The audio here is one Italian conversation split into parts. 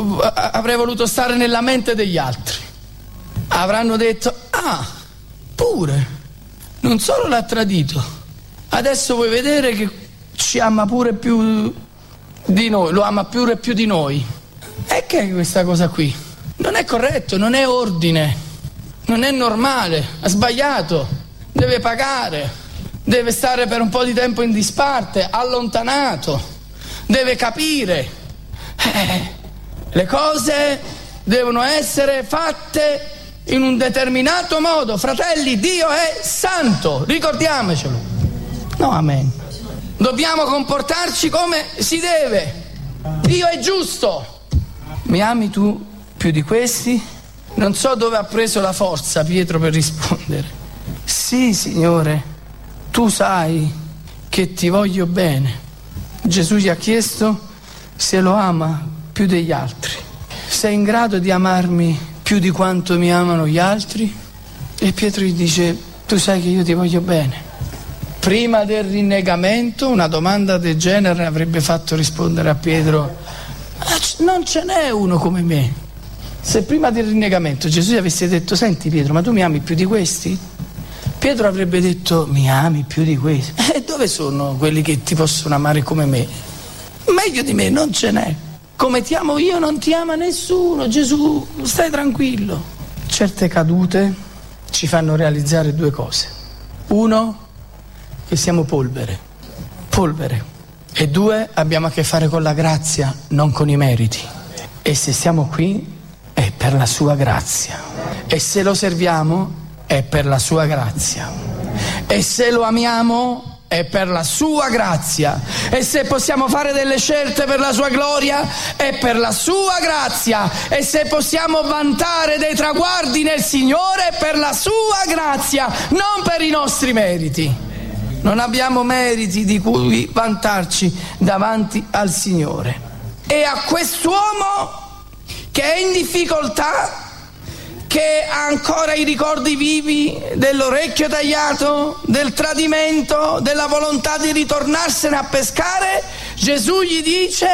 avrei voluto stare nella mente degli altri. Avranno detto: ah, pure, non solo l'ha tradito, adesso vuoi vedere che ci ama pure più di noi, lo ama pure più di noi. E che è questa cosa qui? Non è corretto, non è ordine, non è normale, ha sbagliato, deve pagare, deve stare per un po' di tempo in disparte, allontanato, deve capire. Le cose devono essere fatte in un determinato modo. Fratelli, Dio è santo, ricordiamocelo. No, amen. Dobbiamo comportarci come si deve. Dio è giusto. Mi ami tu più di questi? Non so dove ha preso la forza Pietro per rispondere: sì, Signore, tu sai che ti voglio bene. Gesù gli ha chiesto se lo ama più degli altri. Sei in grado di amarmi più di quanto mi amano gli altri? E Pietro gli dice: tu sai che io ti voglio bene. Prima del rinnegamento una domanda del genere avrebbe fatto rispondere a Pietro: non ce n'è uno come me. Se prima del rinnegamento Gesù gli avesse detto: senti Pietro, ma tu mi ami più di questi? Pietro avrebbe detto: mi ami più di questi? E dove sono quelli che ti possono amare come me? Meglio di me non ce n'è. Come ti amo io non ti ama nessuno. Gesù, stai tranquillo. Certe cadute ci fanno realizzare due cose: uno, che siamo polvere, e due, abbiamo a che fare con la grazia, non con i meriti. E se siamo qui è per la sua grazia, e se lo serviamo è per la sua grazia, e se lo amiamo è per la sua grazia, e se possiamo fare delle scelte per la sua gloria è per la sua grazia, e se possiamo vantare dei traguardi nel Signore è per la sua grazia, non per i nostri meriti. Non abbiamo meriti di cui vantarci davanti al Signore. E a quest'uomo che è in difficoltà, che ha ancora i ricordi vivi dell'orecchio tagliato, del tradimento, della volontà di ritornarsene a pescare, Gesù gli dice: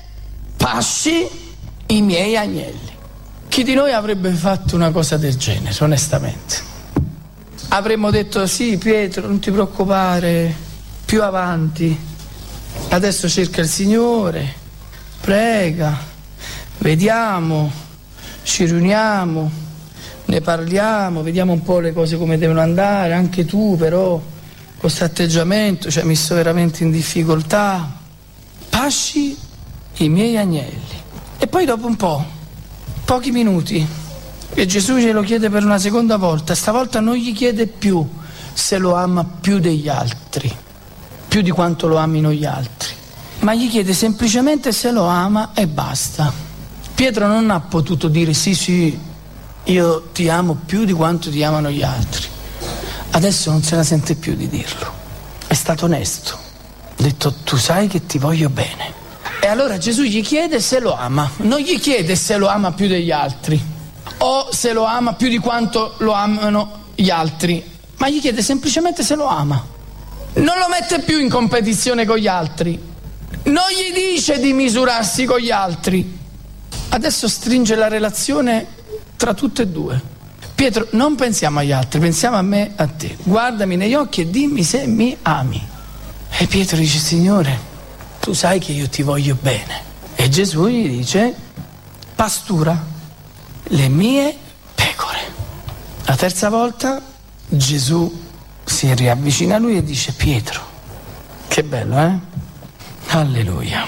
pasci i miei agnelli. Chi di noi avrebbe fatto una cosa del genere, onestamente? Avremmo detto: sì Pietro, non ti preoccupare, più avanti, adesso cerca il Signore, prega, vediamo, ci riuniamo, ne parliamo, vediamo un po' le cose come devono andare. Anche tu però con questo atteggiamento ci hai messo veramente in difficoltà. Pasci i miei agnelli. E poi dopo un po', pochi minuti, e Gesù glielo chiede per una seconda volta. Stavolta non gli chiede più se lo ama più degli altri, più di quanto lo amino gli altri, ma gli chiede semplicemente se lo ama e basta. Pietro non ha potuto dire: sì, io ti amo più di quanto ti amano gli altri. Adesso non se la sente più di dirlo. È stato onesto, ha detto: tu sai che ti voglio bene. E allora Gesù gli chiede se lo ama, non gli chiede se lo ama più degli altri o se lo ama più di quanto lo amano gli altri, ma gli chiede semplicemente se lo ama. Non lo mette più in competizione con gli altri, non gli dice di misurarsi con gli altri. Adesso stringe la relazione tra tutte e due. Pietro, non pensiamo agli altri, pensiamo a me, a te. Guardami negli occhi e dimmi se mi ami. E Pietro dice: Signore, tu sai che io ti voglio bene. E Gesù gli dice: pastura le mie pecore. La terza volta Gesù si riavvicina a lui e dice: Pietro, che bello, eh? Alleluia.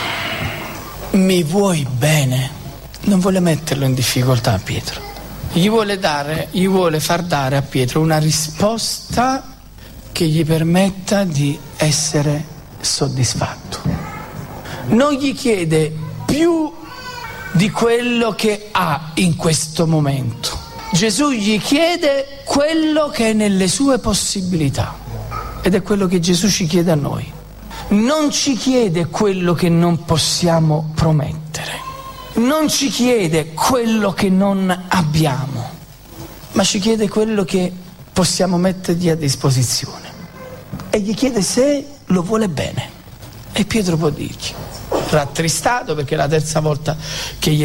Mi vuoi bene? Non vuole metterlo in difficoltà a Pietro. Gli vuole far dare a Pietro una risposta che gli permetta di essere soddisfatto. Non gli chiede più di quello che ha in questo momento. Gesù gli chiede quello che è nelle sue possibilità, ed è quello che Gesù ci chiede a noi. Non ci chiede quello che non possiamo promettere, non ci chiede quello che non abbiamo, ma ci chiede quello che possiamo mettergli a disposizione, e gli chiede se lo vuole bene. E Pietro può dirgli, rattristato perché è la terza volta che gli